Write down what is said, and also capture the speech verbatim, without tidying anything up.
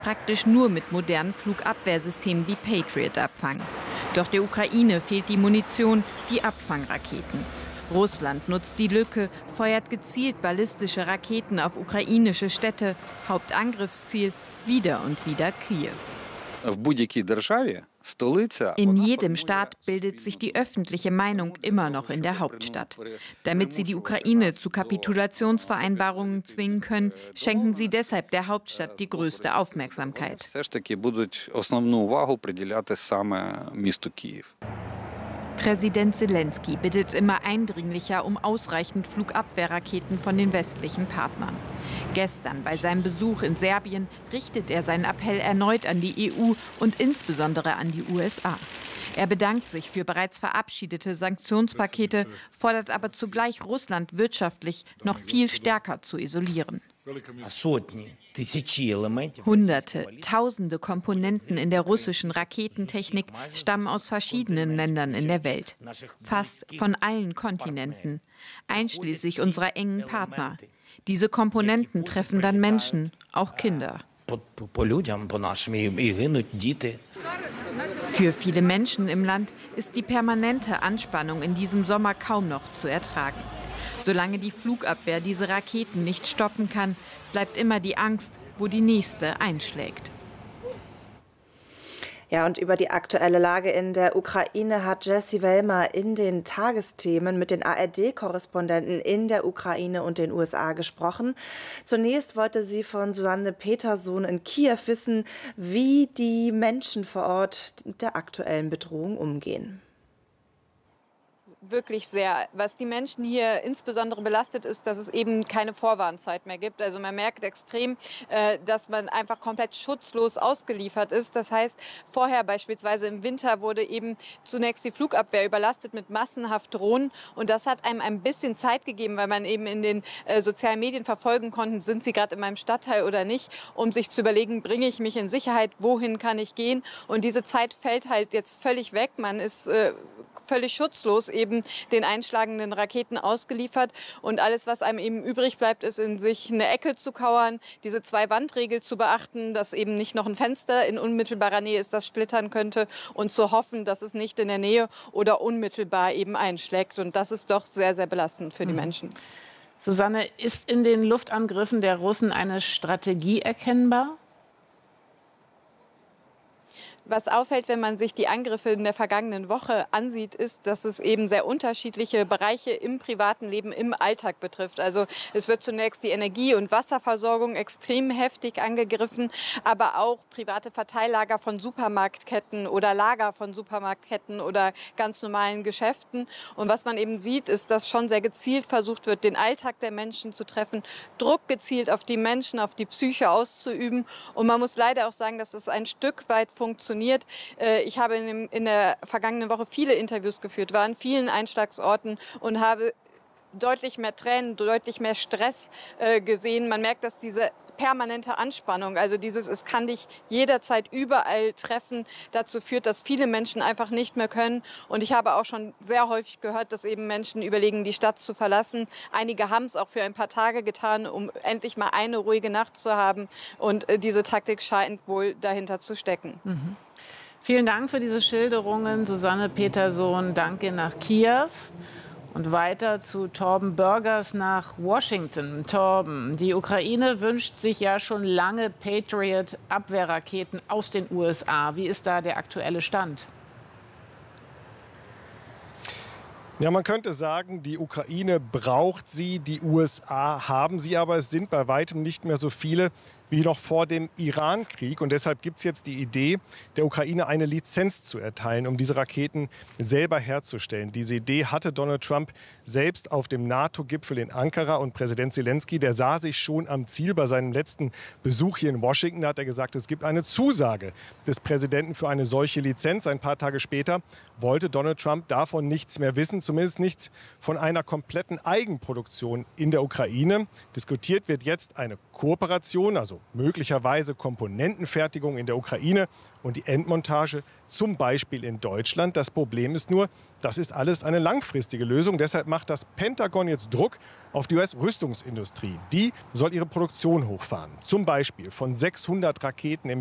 praktisch nur mit modernen Flugabwehrsystemen wie Patriot abfangen. Doch der Ukraine fehlt die Munition, die Abfangraketen. Russland nutzt die Lücke, feuert gezielt ballistische Raketen auf ukrainische Städte. Hauptangriffsziel wieder und wieder Kiew. In jedem Staat bildet sich die öffentliche Meinung immer noch in der Hauptstadt. Damit sie die Ukraine zu Kapitulationsvereinbarungen zwingen können, schenken sie deshalb der Hauptstadt die größte Aufmerksamkeit. Präsident Selenskyj bittet immer eindringlicher um ausreichend Flugabwehrraketen von den westlichen Partnern. Gestern bei seinem Besuch in Serbien richtet er seinen Appell erneut an die E U und insbesondere an die U S A. Er bedankt sich für bereits verabschiedete Sanktionspakete, fordert aber zugleich Russland wirtschaftlich noch viel stärker zu isolieren. Hunderte, tausende Komponenten in der russischen Raketentechnik stammen aus verschiedenen Ländern in der Welt. Fast von allen Kontinenten, einschließlich unserer engen Partner. Diese Komponenten treffen dann Menschen, auch Kinder. Für viele Menschen im Land ist die permanente Anspannung in diesem Sommer kaum noch zu ertragen. Solange die Flugabwehr diese Raketen nicht stoppen kann, bleibt immer die Angst, wo die nächste einschlägt. Ja, und über die aktuelle Lage in der Ukraine hat Jessie Wellmer in den Tagesthemen mit den A R D-Korrespondenten in der Ukraine und den U S A gesprochen. Zunächst wollte sie von Susanne Petersohn in Kiew wissen, wie die Menschen vor Ort mit der aktuellen Bedrohung umgehen. Wirklich sehr. Was die Menschen hier insbesondere belastet, ist, dass es eben keine Vorwarnzeit mehr gibt. Also man merkt extrem, äh, dass man einfach komplett schutzlos ausgeliefert ist. Das heißt, vorher beispielsweise im Winter wurde eben zunächst die Flugabwehr überlastet mit massenhaft Drohnen. Und das hat einem ein bisschen Zeit gegeben, weil man eben in den äh, sozialen Medien verfolgen konnte, sind sie gerade in meinem Stadtteil oder nicht, um sich zu überlegen, bringe ich mich in Sicherheit, wohin kann ich gehen? Und diese Zeit fällt halt jetzt völlig weg. Man ist äh, völlig schutzlos eben den einschlagenden Raketen ausgeliefert. Und alles, was einem eben übrig bleibt, ist, in sich eine Ecke zu kauern, diese Zwei-Wand-Regel zu beachten, dass eben nicht noch ein Fenster in unmittelbarer Nähe ist, das splittern könnte, und zu hoffen, dass es nicht in der Nähe oder unmittelbar eben einschlägt. Und das ist doch sehr, sehr belastend für die Menschen. Susanne, ist in den Luftangriffen der Russen eine Strategie erkennbar? Was auffällt, wenn man sich die Angriffe in der vergangenen Woche ansieht, ist, dass es eben sehr unterschiedliche Bereiche im privaten Leben, im Alltag betrifft. Also es wird zunächst die Energie- und Wasserversorgung extrem heftig angegriffen, aber auch private Verteillager von Supermarktketten oder Lager von Supermarktketten oder ganz normalen Geschäften. Und was man eben sieht, ist, dass schon sehr gezielt versucht wird, den Alltag der Menschen zu treffen, Druck gezielt auf die Menschen, auf die Psyche auszuüben. Und man muss leider auch sagen, dass das ein Stück weit funktioniert. Ich habe in, dem, in der vergangenen Woche viele Interviews geführt, war an vielen Einschlagsorten und habe deutlich mehr Tränen, deutlich mehr Stress äh, gesehen. Man merkt, dass diese permanente Anspannung, also dieses, es kann dich jederzeit überall treffen, dazu führt, dass viele Menschen einfach nicht mehr können. Und ich habe auch schon sehr häufig gehört, dass eben Menschen überlegen, die Stadt zu verlassen. Einige haben es auch für ein paar Tage getan, um endlich mal eine ruhige Nacht zu haben. Und äh, diese Taktik scheint wohl dahinter zu stecken. Mhm. Vielen Dank für diese Schilderungen, Susanne Petersohn. Danke nach Kiew. Und weiter zu Torben Burgers nach Washington. Torben, die Ukraine wünscht sich ja schon lange Patriot-Abwehrraketen aus den U S A. Wie ist da der aktuelle Stand? Ja, man könnte sagen, die Ukraine braucht sie, die U S A haben sie, aber es sind bei weitem nicht mehr so viele wie noch vor dem Iran-Krieg. Und deshalb gibt es jetzt die Idee, der Ukraine eine Lizenz zu erteilen, um diese Raketen selber herzustellen. Diese Idee hatte Donald Trump selbst auf dem NATO-Gipfel in Ankara. Und Präsident Selenskyj, der sah sich schon am Ziel bei seinem letzten Besuch hier in Washington. Da hat er gesagt, es gibt eine Zusage des Präsidenten für eine solche Lizenz. Ein paar Tage später wollte Donald Trump davon nichts mehr wissen, zumindest nichts von einer kompletten Eigenproduktion in der Ukraine. Diskutiert wird jetzt eine Kooperation, also möglicherweise Komponentenfertigung in der Ukraine und die Endmontage zum Beispiel in Deutschland. Das Problem ist nur, das ist alles eine langfristige Lösung. Deshalb macht das Pentagon jetzt Druck auf die U S-Rüstungsindustrie. Die soll ihre Produktion hochfahren. Zum Beispiel von sechshundert Raketen im